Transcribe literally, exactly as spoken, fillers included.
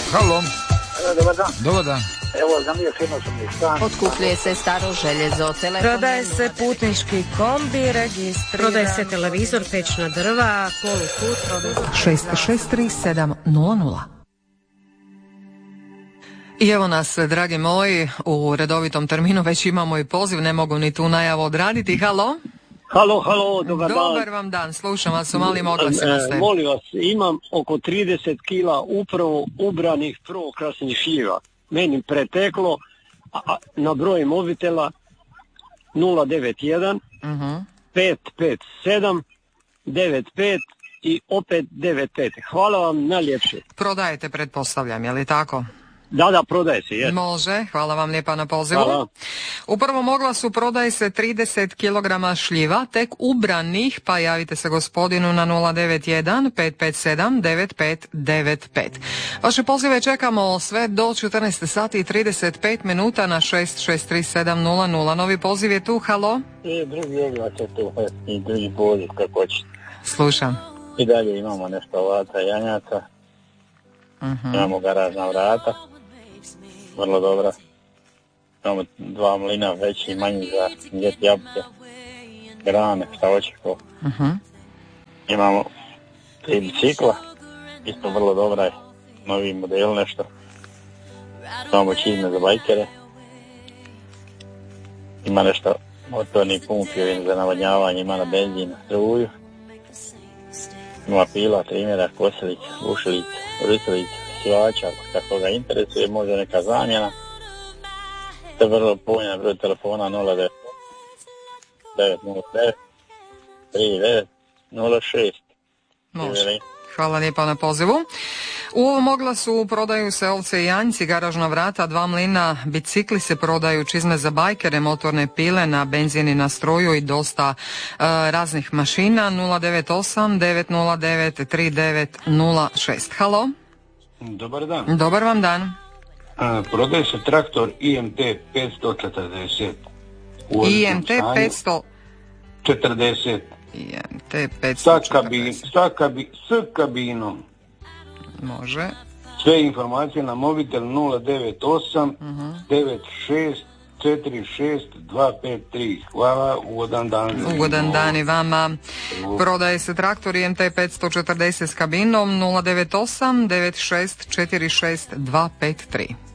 Halo. Dobar dan. Dobar dan. Evo, za mije fino sam mi stan. Otkupljuje se staro željezo, telefon. Prodaje se putnički kombi, registriran. Prodaje se televizor, pečna drva, poluput, prodaje šest šest tri sedam nula nula. I evo nas, dragi moji, u redovitom terminu već imamo i poziv, ne mogu ni tu najavu odraditi. Halo? Halo, halo, dobar dan. Dobar vam dan, slušam vas u malim oglasima ste. E, molim vas, imam oko trideset kila upravo ubranih prvokrasnih šljiva. Meni preteklo, a, a, na broj mobitela nula devet jedan Uh-huh. pet pet sedam devet pet i opet devet pet. Hvala vam najljepše. Prodajete, pretpostavljam, je li tako? Da, da, prodaje se, je. Može, hvala vam lijepa na pozivu. Hvala. U prvom oglasu prodaje se trideset kilograma šljiva, tek ubranih, pa javite se gospodinu na nula devet jedan pet pet sedam devet pet devet pet. Vaše pozive čekamo sve do četrnaest sati i trideset pet minuta na šest šest tri sedam nula nula. Novi poziv je tu, halo? I drugi oglas je tu, i drugi poziv, kako hoćete. Slušam. I dalje imamo nešto ovaca, janjaca, Uh-huh. imamo garažna vrata, vrlo dobra. Imamo dva mlina, veći i manji za ljet jabuke, grane, šta hoće ko. Uh-huh. Imamo tri bicikla, isto vrlo dobra je, novi model nešto. Imamo čizme za bajkere. Ima nešto motorni pumpi za navodnjavanje, ima na benzin, na struju. Ima pila, trimjera, kosilica, ušilica, rutilica, sivača, ako tako ga interesuje, može neka zamjena. To je vrlo povoljno, broj telefona nula devet devet nula devet tri devet nula šest. Može. Hvala lijepa na pozivu. U ovom oglasu prodaju se ovce i janjci, garažna vrata, dva mlina, bicikli se prodaju, čizme za bajkere, motorne pile na benzin i na struju i dosta uh, raznih mašina. Nula devet osam devet nula devet tri devet nula šest. Halo? Dobar dan. Dobar vam dan. A, prodaje se traktor I M T petsto četrdeset. I M T petsto četrdeset. I M T petsto četrdeset. Sa, kabin, sa kabi, s kabinom. Može. Sve informacije na mobitel nula devet osam devet šest četiri šest dva pet tri. Hvala, ugodan dan. Ugodan dan i vama. Prodaje se traktor I M T petsto četrdeset s kabinom nula devet osam devet šest četiri šest dva pet tri.